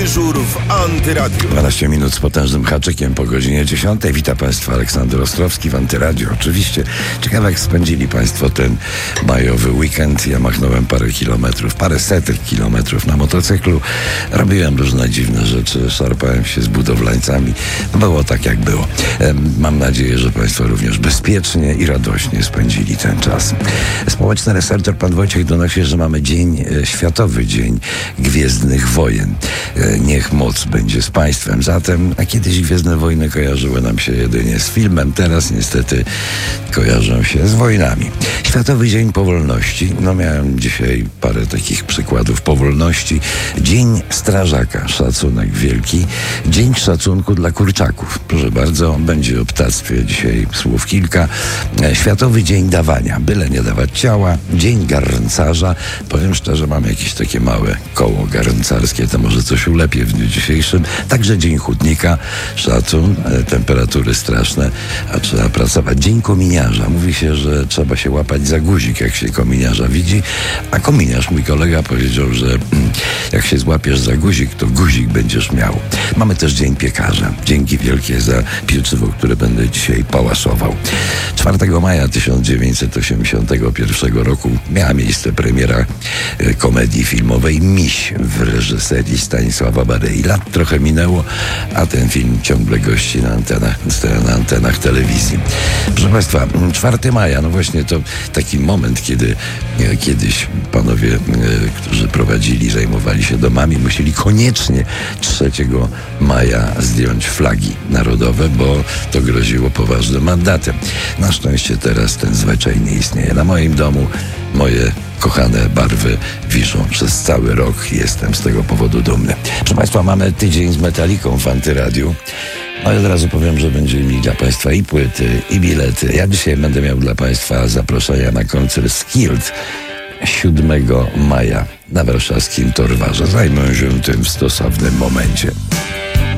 Dyżur w Antyradiu. 12 minut z potężnym haczykiem po godzinie 10. Witam Państwa, Aleksander Ostrowski w Antyradiu. Oczywiście ciekawe, jak spędzili Państwo ten majowy weekend. Ja machnąłem parę setek kilometrów na motocyklu. Robiłem różne dziwne rzeczy, szarpałem się z budowlańcami. Było tak, jak było. Mam nadzieję, że Państwo również bezpiecznie i radośnie spędzili ten czas. Społeczny researcher pan Wojciech donosi, że mamy Światowy Dzień Gwiezdnych Wojen. Niech moc będzie z Państwem. Zatem, a kiedyś Gwiezdne Wojny kojarzyły nam się jedynie z filmem, teraz niestety kojarzą się z wojnami. Światowy Dzień Powolności. Miałem dzisiaj parę takich przykładów powolności. Dzień Strażaka. Szacunek wielki. Dzień Szacunku dla kurczaków. Proszę bardzo, będzie o ptactwie dzisiaj słów kilka. Światowy Dzień Dawania. Byle nie dawać ciała. Dzień Garncarza. Powiem szczerze, mam jakieś takie małe koło garncarskie, to może coś ulepię w dniu dzisiejszym. Także Dzień Hutnika. Szacun, temperatury straszne, a trzeba pracować. Dzień Kominiarza. Mówi się, że trzeba się łapać za guzik, jak się kominiarza widzi, a kominiarz, mój kolega, powiedział, że jak się złapiesz za guzik, to guzik będziesz miał. Mamy też Dzień Piekarza. Dzięki wielkie za pieczywo, które będę dzisiaj pałasował. 4 maja 1981 roku miała miejsce premiera komedii filmowej Miś w reżyserii Stanisława Barei. Lat trochę minęło, a ten film ciągle gości na antenach telewizji. Proszę Państwa, 4 maja, właśnie to taki moment, kiedy kiedyś panowie, którzy zajmowali się domami, musieli koniecznie 3 maja zdjąć flagi narodowe, bo to groziło poważnym mandatem. Na szczęście teraz ten zwyczaj nie istnieje. Na moim domu moje kochane barwy wiszą przez cały rok i jestem z tego powodu dumny. Proszę Państwa, mamy tydzień z Metaliką w Antyradiu. I od razu powiem, że będziemy mieli dla Państwa i płyty, i bilety. Ja dzisiaj będę miał dla Państwa zaproszenia na koncert Skilled 7 maja na warszawskim Torwarze. Zajmę się tym w stosownym momencie.